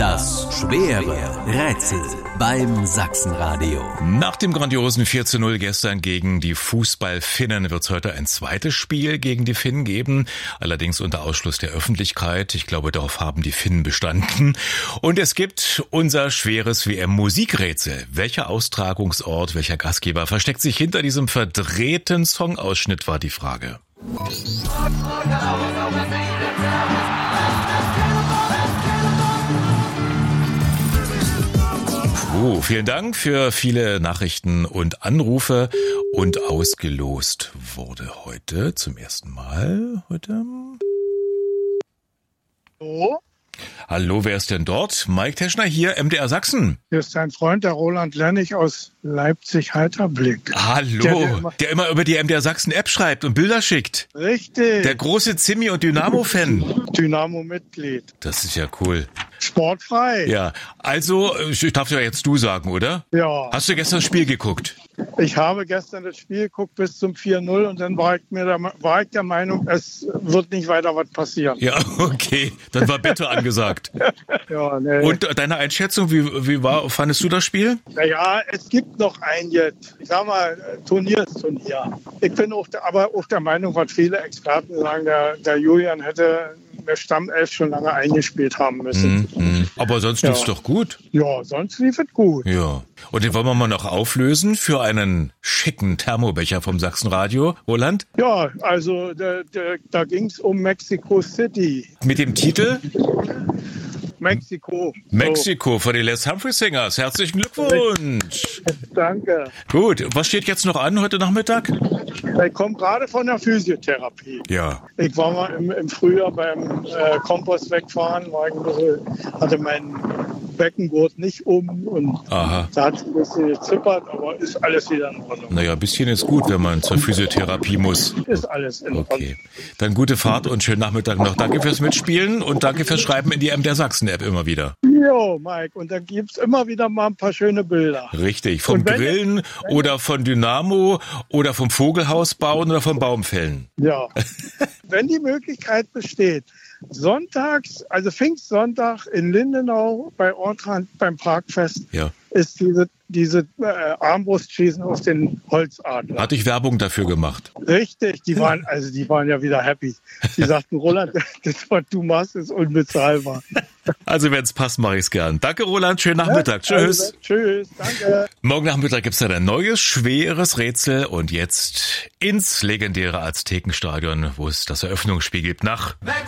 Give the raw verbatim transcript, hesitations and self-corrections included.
Das schwere Rätsel beim Sachsenradio. Nach dem grandiosen vier zu null gestern gegen die Fußballfinnen wird es heute ein zweites Spiel gegen die Finnen geben. Allerdings unter Ausschluss der Öffentlichkeit. Ich glaube, darauf haben die Finnen bestanden. Und es gibt unser schweres W M-Musikrätsel. Welcher Austragungsort, welcher Gastgeber versteckt sich hinter diesem verdrehten Songausschnitt, war die Frage. Oh, vielen Dank für viele Nachrichten und Anrufe. Und ausgelost wurde heute zum ersten Mal heute. Hallo? Hallo, wer ist denn dort? Mike Teschner hier, M D R Sachsen. Hier ist dein Freund, der Roland Lennig aus Leipzig-Heiterblick. Hallo, der, der, immer, der immer über die M D R Sachsen-App schreibt und Bilder schickt. Richtig. Der große Zimmi- und Dynamo-Fan. Dynamo-Mitglied. Das ist ja cool. Sportfrei. Ja, also, ich darf ja jetzt du sagen, oder? Ja. Hast du gestern das Spiel geguckt? Ich habe gestern das Spiel geguckt bis zum vier null und dann war ich, mir der, war ich der Meinung, es wird nicht weiter was passieren. Ja, okay. Dann war Bitte angesagt. Ja, nee. Und deine Einschätzung, wie, wie war, fandest du das Spiel? Naja, es gibt noch ein jetzt, ich sag mal, Turnier ist Turnier. Ich bin auch der, aber auch der Meinung, was viele Experten sagen, der, der Julian hätte der Stammelf schon lange eingespielt haben müssen. Mhm. Aber sonst ja. lief's doch gut. Ja, sonst lief es gut. Ja. Und den wollen wir mal noch auflösen für einen schicken Thermobecher vom Sachsenradio. Roland? Ja, also da, da, da ging es um Mexico City. Mit dem Titel? Mexiko. Mexiko so. Von den Les Humphrey Singers. Herzlichen Glückwunsch. Danke. Gut, was steht jetzt noch an heute Nachmittag? Ich komme gerade von der Physiotherapie. Ja. Ich war mal im, im Frühjahr beim äh, Kompost wegfahren, war ich ein bisschen, hatte meinen Beckengurt nicht um und Aha. da hat es ein bisschen gezippert, aber ist alles wieder in Ordnung. Naja, ein bisschen ist gut, wenn man zur Physiotherapie muss. Ist alles in Ordnung. Okay. Dann gute Fahrt und schönen Nachmittag noch. Danke fürs Mitspielen und danke fürs Schreiben in die M D R Sachsen-App immer wieder. Jo, Mike, und da gibt's immer wieder mal ein paar schöne Bilder. Richtig, vom wenn, Grillen wenn, oder von Dynamo oder vom Vogelhaus bauen oder vom Baumfällen. Ja, wenn die Möglichkeit besteht, sonntags, also Pfingstsonntag in Lindenau bei Ortrand beim Parkfest, ja. ist diese, diese äh, Armbrustschießen auf den Holzadler. Hatte ich Werbung dafür gemacht? Richtig, die waren, also die waren ja wieder happy. Die sagten, Roland, das, was du machst, ist unbezahlbar. Also wenn es passt, mache ich es gern. Danke, Roland. Schönen Nachmittag. Ja, tschüss. Also, tschüss, danke. Morgen Nachmittag gibt es dann ein neues, schweres Rätsel. Und jetzt ins legendäre Aztekenstadion, wo es das Eröffnungsspiel gibt nach...